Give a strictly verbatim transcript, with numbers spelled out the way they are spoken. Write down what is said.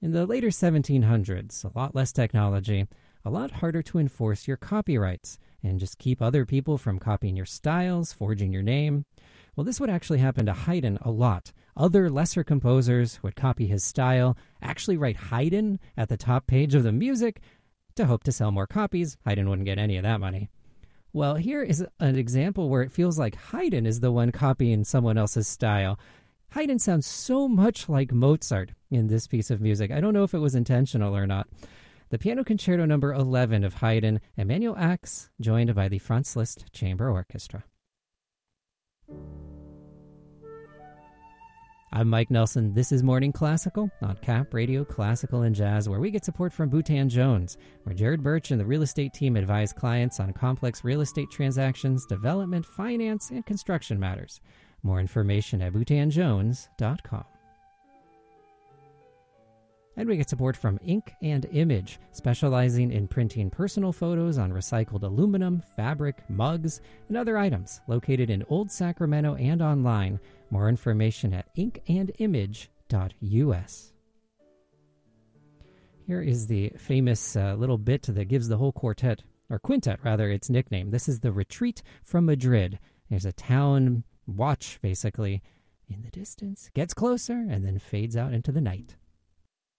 In the later seventeen hundreds, a lot less technology, a lot harder to enforce your copyrights, and just keep other people from copying your styles, forging your name. Well, this would actually happen to Haydn a lot. Other lesser composers would copy his style, actually write Haydn at the top page of the music to hope to sell more copies. Haydn wouldn't get any of that money. Well, here is an example where it feels like Haydn is the one copying someone else's style. Haydn sounds so much like Mozart in this piece of music. I don't know if it was intentional or not. The Piano Concerto number eleven of Haydn, Emanuel Ax, joined by the Franz Liszt Chamber Orchestra. I'm Mike Nelson. This is Morning Classical on Cap Radio Classical and Jazz, where we get support from Boutan Jones, where Jared Birch and the real estate team advise clients on complex real estate transactions, development, finance, and construction matters. More information at boutan jones dot com. And we get support from Ink and Image, specializing in printing personal photos on recycled aluminum, fabric, mugs, and other items, located in Old Sacramento and online. More information at ink and image dot u s. Here is the famous uh, little bit that gives the whole quartet, or quintet rather, its nickname. This is the Retreat from Madrid. There's a town watch, basically, in the distance, gets closer, and then fades out into the night.